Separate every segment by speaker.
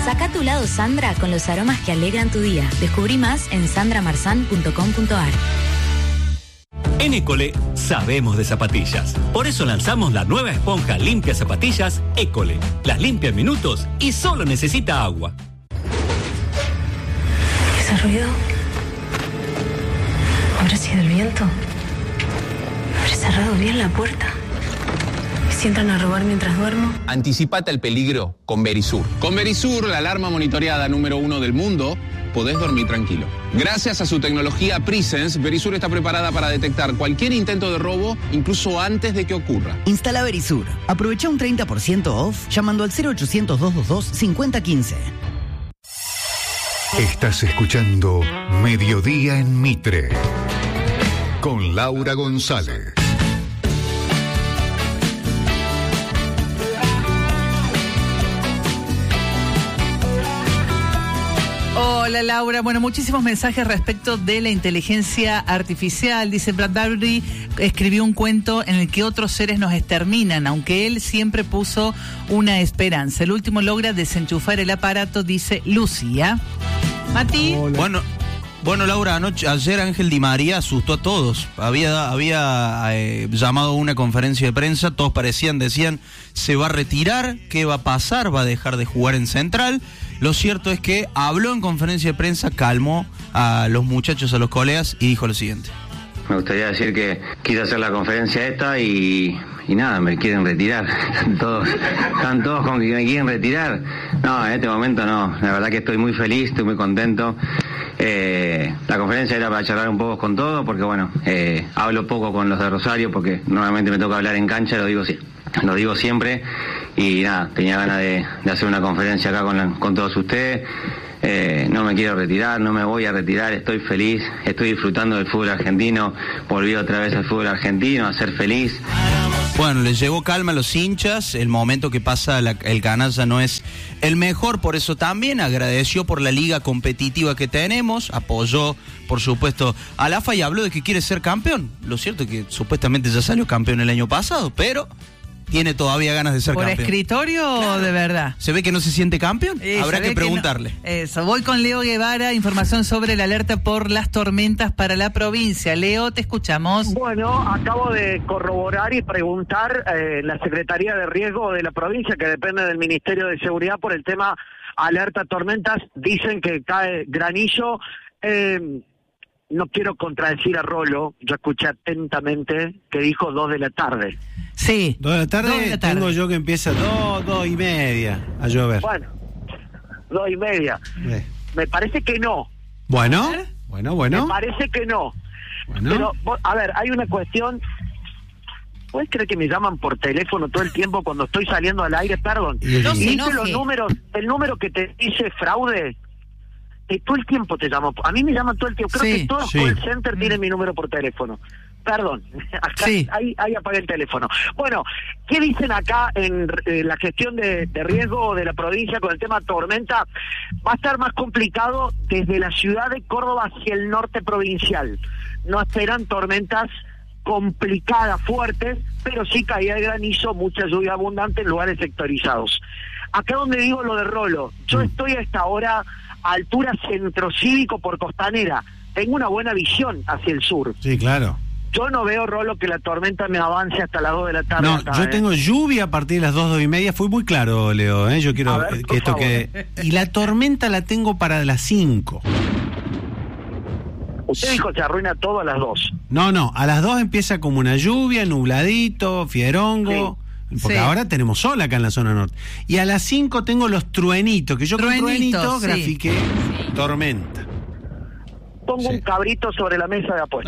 Speaker 1: Saca tu lado Sandra con los aromas que alegran tu día. Descubrí más en sandramarzan.com.ar.
Speaker 2: En École sabemos de zapatillas. Por eso lanzamos la nueva esponja limpia zapatillas École. Las limpia en minutos y solo necesita agua.
Speaker 3: ¿Ese ruido? ¿Habrá sido el viento? ¿Habré cerrado bien la puerta? ¿Si entran a robar mientras duermo?
Speaker 4: Anticipate al peligro con Verisur. Con Verisur, la alarma monitoreada número 1 del mundo, podés dormir tranquilo. Gracias a su tecnología Presence, Verisur está preparada para detectar cualquier intento de robo, incluso antes de que ocurra.
Speaker 5: Instala Verisur. Aprovecha un 30% off llamando al 0800-222-5015.
Speaker 6: Estás escuchando Mediodía en Mitre con Laura González.
Speaker 7: Hola Laura, bueno, muchísimos mensajes respecto de la inteligencia artificial. Dice Bradbury escribió un cuento en el que otros seres nos exterminan, aunque él siempre puso una esperanza. El último logra desenchufar el aparato, dice Lucía. Mati.
Speaker 8: Hola. Bueno, Laura, ayer Ángel Di María asustó a todos. Había llamado a una conferencia de prensa, todos decían, se va a retirar, ¿qué va a pasar? ¿Va a dejar de jugar en Central? Lo cierto es que habló en conferencia de prensa, calmó a los muchachos, a los colegas, y dijo lo siguiente.
Speaker 9: Me gustaría decir que quise hacer la conferencia esta y nada, me quieren retirar. Están todos con que me quieren retirar. No, en este momento no. La verdad que estoy muy feliz, estoy muy contento. La conferencia era para charlar un poco con todos, porque bueno, hablo poco con los de Rosario, porque normalmente me toca hablar en cancha, lo digo siempre. Y nada, tenía ganas de hacer una conferencia acá con todos ustedes. No me quiero retirar, no me voy a retirar, estoy feliz, estoy disfrutando del fútbol argentino, volví otra vez al fútbol argentino a ser feliz.
Speaker 8: Bueno, les llegó calma a los hinchas, el momento que pasa el canalla no es el mejor, por eso también agradeció por la liga competitiva que tenemos, apoyó, por supuesto, a la AFA y habló de que quiere ser campeón. Lo cierto es que supuestamente ya salió campeón el año pasado, pero tiene todavía ganas de ser campeón. ¿Por
Speaker 7: escritorio o de verdad?
Speaker 8: ¿Se ve que no se siente campeón? Habrá que preguntarle.
Speaker 7: No. Eso, voy con Leo Guevara, información sobre la alerta por las tormentas para la provincia. Leo, te escuchamos.
Speaker 10: Bueno, acabo de corroborar y preguntar la Secretaría de Riesgo de la provincia, que depende del Ministerio de Seguridad, por el tema alerta tormentas. Dicen que cae granizo. No quiero contradecir a Rolo, yo escuché atentamente que dijo 2 de la tarde.
Speaker 7: Sí.
Speaker 11: 2 de la tarde, tengo yo que empieza 2:30 a llover.
Speaker 10: Bueno, 2:30. Me parece que no.
Speaker 11: Bueno.
Speaker 10: Me parece que no.
Speaker 11: Bueno.
Speaker 10: Pero, a ver, hay una cuestión. ¿Puedes creer que me llaman por teléfono todo el tiempo cuando estoy saliendo al aire? Perdón.
Speaker 7: No se enoje.
Speaker 10: Los números, el número que te dice fraude, todo el tiempo te llamo. A mí me llaman todo el tiempo. Creo que todos los call center tienen mi número por teléfono. Perdón, acá, ahí apagué el teléfono. Bueno, ¿qué dicen acá en la gestión de riesgo de la provincia con el tema tormenta? Va a estar más complicado desde la ciudad de Córdoba hacia el norte provincial. No esperan tormentas complicadas, fuertes, pero sí caída de granizo, mucha lluvia abundante en lugares sectorizados. Acá donde digo lo de Rolo, yo estoy a esta hora a altura centro cívico por Costanera. Tengo una buena visión hacia el sur.
Speaker 11: Sí, claro.
Speaker 10: Yo no veo, Rolo, que la tormenta me avance hasta las 2 de la tarde.
Speaker 11: No, yo tengo lluvia a partir de las 2:30. Fui muy claro, Leo. Yo quiero que esto quede. Y la tormenta la tengo para las 5.
Speaker 10: Usted dijo que se arruina todo a las 2.
Speaker 11: No, a las 2 empieza como una lluvia, nubladito, fierongo. Sí. Porque ahora tenemos sol acá en la zona norte. Y a las 5 tengo los truenitos, que yo con truenitos grafiqué tormenta.
Speaker 10: Pongo un cabrito sobre la mesa de apuestas.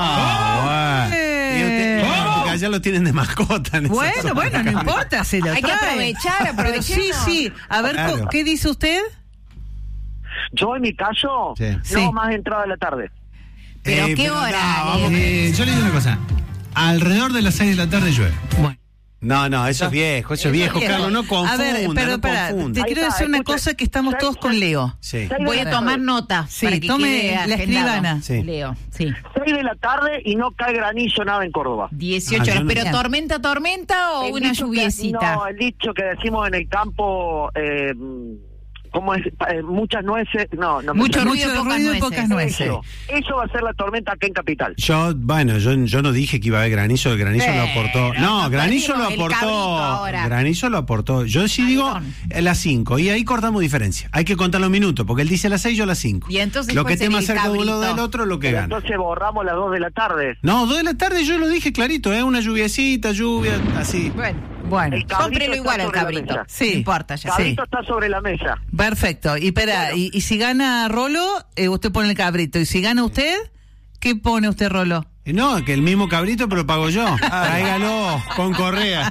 Speaker 11: Porque allá lo tienen de mascota.
Speaker 7: Bueno, no importa, se lo
Speaker 12: hay
Speaker 7: trae.
Speaker 12: que aprovechar.
Speaker 7: Sí. A ver, claro. ¿Qué dice usted?
Speaker 10: Yo, en mi caso, no más entrada de la tarde.
Speaker 12: ¿Pero qué hora?
Speaker 11: Yo le digo una cosa. Alrededor de las 6 de la tarde llueve.
Speaker 7: Bueno.
Speaker 11: No, eso es viejo, Carlos, no confunda.
Speaker 7: A ver, pero te quiero decir una cosa, que estamos todos con Leo.
Speaker 11: Sí.
Speaker 12: Voy a tomar nota.
Speaker 7: Sí, tome la escribana.
Speaker 12: Sí. Leo, sí.
Speaker 10: 6 de la tarde y no cae granizo nada en Córdoba.
Speaker 12: 18 horas, pero tormenta o una lluviecita.
Speaker 10: No, el dicho que decimos en el campo, ¿cómo es? Muchas nueces,
Speaker 7: mucho ruido y pocas nueces.
Speaker 10: Eso va a ser la tormenta acá en Capital.
Speaker 11: Yo no dije que iba a haber granizo, el granizo lo aportó. No, granizo lo aportó. Granizo lo aportó. Yo sí digo a las 5, y ahí cortamos diferencia. Hay que contar los minutos, porque él dice a las 6, yo a las 5.
Speaker 12: Y entonces
Speaker 11: lo que esté más cerca de uno del otro, lo que
Speaker 10: pero
Speaker 11: gana.
Speaker 10: Entonces borramos las 2 de la tarde.
Speaker 11: No, 2 de la tarde yo lo dije clarito, una lluviecita, lluvia, así.
Speaker 12: Bueno, cómprelo igual al cabrito.
Speaker 7: Sí.
Speaker 12: No importa ya.
Speaker 10: El cabrito está sobre la mesa.
Speaker 7: Perfecto. Y espera, bueno. y si gana Rolo, usted pone el cabrito. Y si gana usted, ¿qué pone usted, Rolo?
Speaker 11: No, que el mismo cabrito, pero pago yo. Tráigalo con correa.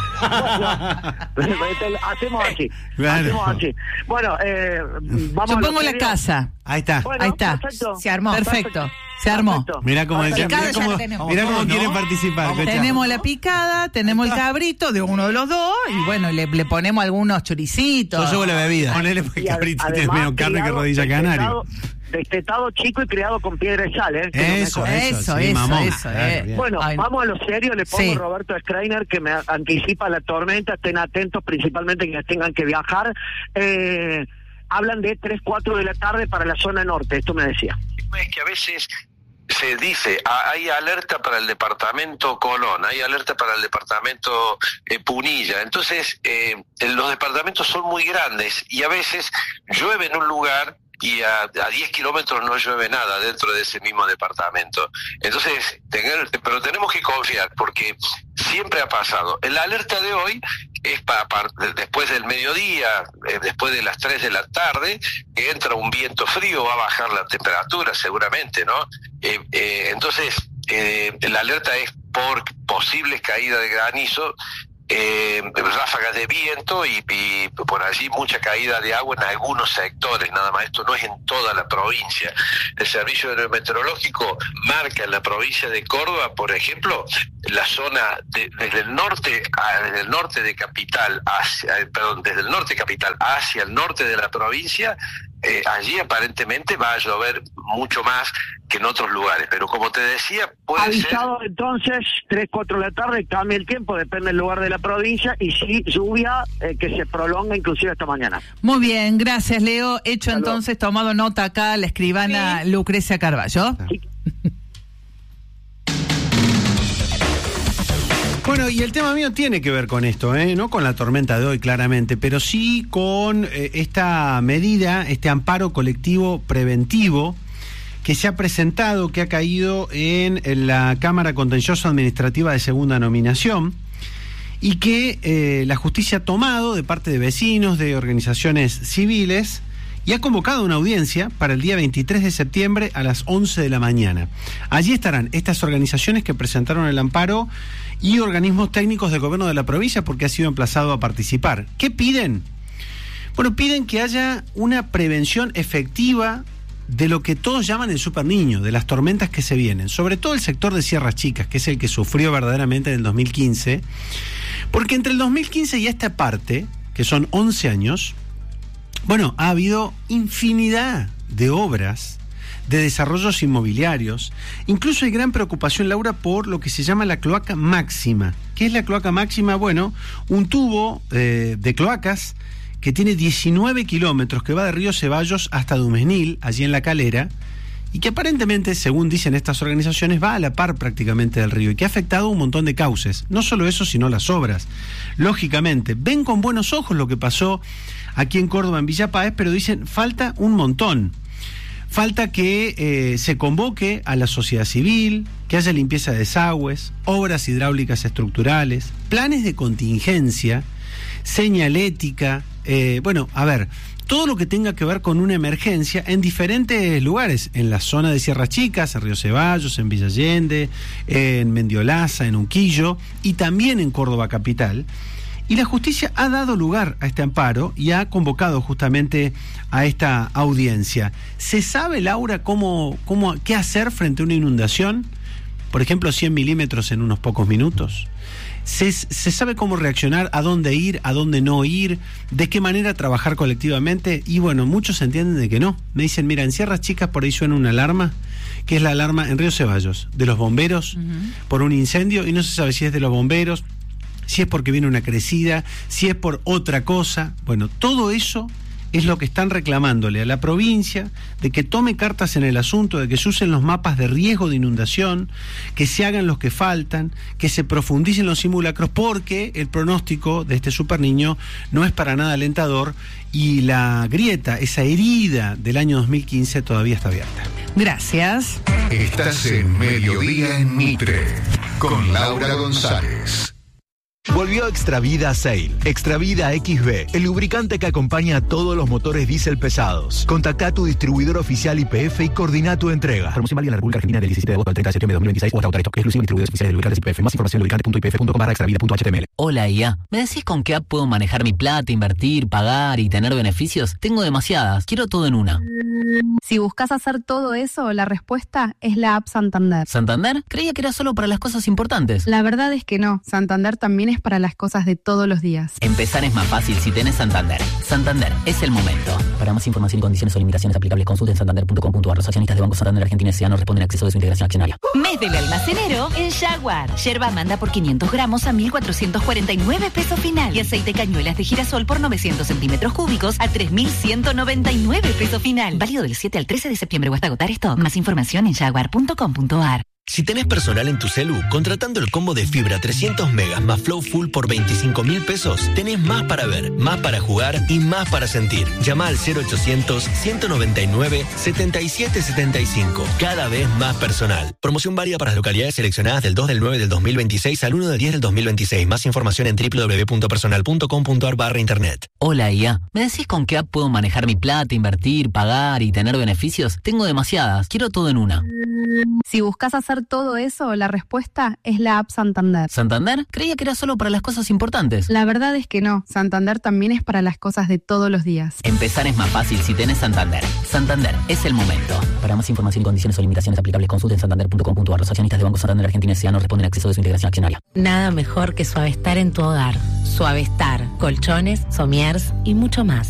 Speaker 10: Hacemos así.
Speaker 11: Claro.
Speaker 10: Hacemos así. Bueno, vamos
Speaker 7: yo
Speaker 10: a
Speaker 7: pongo la casa.
Speaker 11: Ahí está.
Speaker 10: Bueno,
Speaker 7: ahí está.
Speaker 10: Perfecto.
Speaker 12: Se armó.
Speaker 7: Perfecto. Se armó.
Speaker 11: Mira cómo quieren participar.
Speaker 7: Tenemos la picada, tenemos el cabrito de uno de los dos y bueno, le ponemos algunos choricitos.
Speaker 11: Yo llevo la bebida. Ponele el cabrito, tiene menos carne que rodilla canario.
Speaker 10: Destetado chico y criado con piedra y sal, ¿eh?
Speaker 7: Eso.
Speaker 10: Bueno, vamos a lo serio. Le pongo
Speaker 7: Sí.
Speaker 10: Roberto Schreiner, que me anticipa la tormenta. Estén atentos, principalmente quienes tengan que viajar. Hablan de 3, 4 de la tarde para la zona norte. Esto me decía.
Speaker 13: Es que a veces se dice, hay alerta para el departamento Colón, hay alerta para el departamento Punilla. Entonces, los departamentos son muy grandes y a veces llueve en un lugar y a 10 kilómetros no llueve nada dentro de ese mismo departamento. Entonces, pero tenemos que confiar, porque siempre ha pasado. La alerta de hoy es después del mediodía, después de las 3 de la tarde, que entra un viento frío, va a bajar la temperatura seguramente, ¿no? Entonces, la alerta es por posibles caídas de granizo, ráfagas de viento y por allí mucha caída de agua en algunos sectores, nada más. Esto no es en toda la provincia. El Servicio Meteorológico marca en la provincia de Córdoba, por ejemplo, la zona desde el norte de Capital desde el norte Capital hacia el norte de la provincia. Allí aparentemente va a llover mucho más que en otros lugares, pero como te decía, puede
Speaker 10: avisado
Speaker 13: ser...
Speaker 10: Entonces, 3, 4 de la tarde, cambia el tiempo, depende del lugar de la provincia, y sí, lluvia que se prolonga inclusive hasta mañana.
Speaker 7: Muy bien, gracias, Leo. Hecho entonces, tomado nota acá la escribana Lucrecia Carballo.
Speaker 10: Sí.
Speaker 11: Bueno, y el tema mío tiene que ver con esto, no con la tormenta de hoy claramente, pero sí con esta medida, este amparo colectivo preventivo que se ha presentado, que ha caído en la Cámara Contencioso Administrativa de Segunda Nominación y que la justicia ha tomado de parte de vecinos, de organizaciones civiles, y ha convocado una audiencia para el día 23 de septiembre a las 11 de la mañana. Allí estarán estas organizaciones que presentaron el amparo y organismos técnicos del gobierno de la provincia, porque ha sido emplazado a participar. ¿Qué piden? Bueno, piden que haya una prevención efectiva de lo que todos llaman el super niño, de las tormentas que se vienen, sobre todo el sector de Sierras Chicas, que es el que sufrió verdaderamente en el 2015, porque entre el 2015 y esta parte, que son 11 años, bueno, ha habido infinidad de obras, de desarrollos inmobiliarios. Incluso hay gran preocupación, Laura, por lo que se llama la cloaca máxima. ¿Qué es la cloaca máxima? Bueno, un tubo de cloacas que tiene 19 kilómetros, que va de Río Ceballos hasta Dumesnil, allí en La Calera, y que aparentemente, según dicen estas organizaciones, va a la par prácticamente del río y que ha afectado un montón de cauces. No solo eso, sino las obras. Lógicamente, ven con buenos ojos lo que pasó aquí en Córdoba, en Villa Páez, pero dicen, falta un montón. Falta que se convoque a la sociedad civil, que haya limpieza de desagües, obras hidráulicas estructurales, planes de contingencia, señalética, todo lo que tenga que ver con una emergencia en diferentes lugares, en la zona de Sierras Chicas, en Río Ceballos, en Villa Allende, en Mendiolaza, en Unquillo y también en Córdoba capital. Y la justicia ha dado lugar a este amparo y ha convocado justamente a esta audiencia. ¿Se sabe, Laura, qué hacer frente a una inundación? Por ejemplo, 100 milímetros en unos pocos minutos. ¿Se sabe cómo reaccionar, a dónde ir, a dónde no ir, de qué manera trabajar colectivamente? Y bueno, muchos entienden de que no. Me dicen, mira, en Sierras Chicas por ahí suena una alarma, que es la alarma en Río Ceballos, de los bomberos, por un incendio, y no se sabe si es de los bomberos, si es porque viene una crecida, si es por otra cosa. Bueno, todo eso es lo que están reclamándole a la provincia, de que tome cartas en el asunto, de que se usen los mapas de riesgo de inundación, que se hagan los que faltan, que se profundicen los simulacros, porque el pronóstico de este superniño no es para nada alentador y la grieta, esa herida del año 2015 todavía está abierta.
Speaker 7: Gracias.
Speaker 6: Estás en Mediodía en Mitre, con Laura González.
Speaker 14: Volvió Extravida Sail. Extravida XB, el lubricante que acompaña a todos los motores diésel pesados. Contactá a tu distribuidor oficial YPF y coordina tu entrega.
Speaker 15: Promoción válida en la República Argentina del 17 de agosto al 30 de septiembre de 2026 o hasta agotar esto. Exclusivo distribuidores oficiales de lubricantes YPF. Más información en lubricante.ipf.com/extravida.html.
Speaker 16: Hola IA, ¿me decís con qué app puedo manejar mi plata, invertir, pagar y tener beneficios? Tengo demasiadas, quiero todo en una.
Speaker 17: Si buscas hacer todo eso, la respuesta es la app Santander.
Speaker 16: ¿Santander? Creía que era solo para las cosas importantes.
Speaker 17: La verdad es que no, Santander también es para las cosas de todos los días.
Speaker 16: Empezar es más fácil si tenés Santander. Santander, es el momento. Para más información y condiciones o limitaciones aplicables, consulten santander.com.ar. Los accionistas de Banco Santander Argentina S.A. no responden a acceso de su integración accionaria.
Speaker 1: Mes del almacenero en Jaguar. Yerba manda por 500 gramos a 1.449 pesos final. Y aceite cañuelas de girasol por 900 centímetros cúbicos a 3.199 pesos final. Válido del 7 al 13 de septiembre o hasta agotar stock. Más información en jaguar.com.ar.
Speaker 18: Si tenés personal en tu celu, contratando el combo de fibra 300 megas más Flow Full por 25.000 pesos, tenés más para ver, más para jugar y más para sentir. Llama al 0800-199-7775. Cada vez más personal. Promoción válida para las localidades seleccionadas del 2 del 9 del 2026 al 1 del 10 del 2026. Más información en www.personal.com.ar/internet.
Speaker 16: Hola IA, ¿me decís con qué app puedo manejar mi plata, invertir, pagar y tener beneficios? Tengo demasiadas, quiero todo en una.
Speaker 17: Si buscas hacer todo eso, la respuesta es la app Santander.
Speaker 16: ¿Santander? Creía que era solo para las cosas importantes.
Speaker 17: La verdad es que no, Santander también es para las cosas de todos los días.
Speaker 16: Empezar es más fácil si tenés Santander. Santander, es el momento. Para más información y condiciones o limitaciones aplicables, consulten santander.com.ar. Los accionistas de Banco Santander Argentina S.A. no responden a acceso de su integración accionaria.
Speaker 19: Nada mejor que Suavestar en tu hogar. Suavestar, colchones, somiers y mucho más.